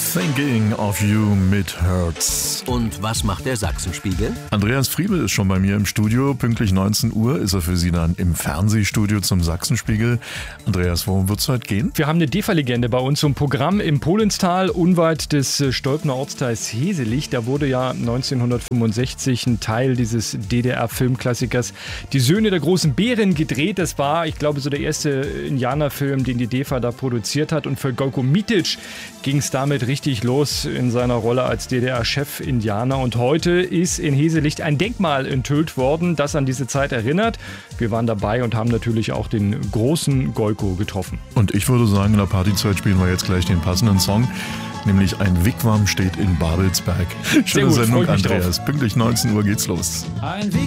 Thinking of You mit Hertz. Und was macht der Sachsenspiegel? Andreas Friebel ist schon bei mir im Studio. Pünktlich 19 Uhr ist er für Sie dann im Fernsehstudio zum Sachsenspiegel. Andreas, worum wird es heute gehen? Wir haben eine DEFA-Legende bei uns im Programm im Polenstal, unweit des Stolpener Ortsteils Heselig. Da wurde ja 1965 ein Teil dieses DDR-Filmklassikers Die Söhne der großen Bären gedreht. Das war, ich glaube, so der erste Indianerfilm, den die DEFA da produziert hat. Und für Gojko Mitic ging es damit richtig los in seiner Rolle als DDR-Chef-Indianer. Und heute ist in Heselig ein Denkmal enthüllt worden, das an diese Zeit erinnert. Wir waren dabei und haben natürlich auch den großen Gojko getroffen. Und ich würde sagen, in der Partyzeit spielen wir jetzt gleich den passenden Song, nämlich Ein Wigwam steht in Babelsberg. Schöne gut, Sendung, freut mich Andreas. drauf. Pünktlich 19 Uhr geht's los. Ein Wigwam